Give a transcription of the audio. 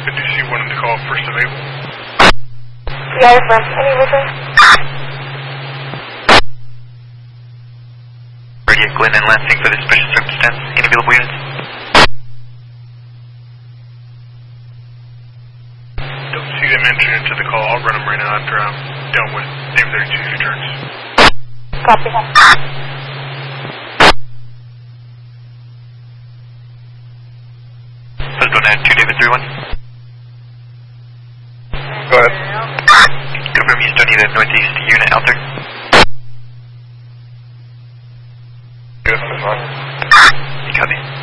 I do see one in the call, first available. Yeah, from any river. Ready at Glen and Lansing for this special circumstance. Any available units? Don't see them entering into the call. I'll run them right now after I'm done with Name 32's returns. Copy that. Let's go now, 2 David 3-1. Go ahead. Confirm you still need a northeast unit out there. Good, that's fine. You copy.